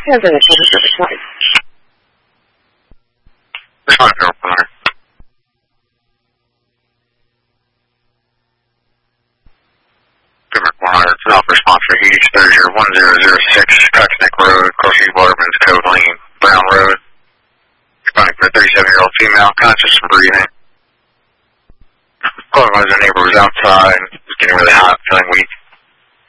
Hands on the shoulder service line. Respond to reporter. Good reporter. It's an alpha response for heat exposure 1006, Cox Neck Road, Crossview Waterman's Cove Lane, Brown Road. Responding for a 37-year-old female, conscious and breathing. Calling as her neighbor was outside, was getting really hot, feeling weak.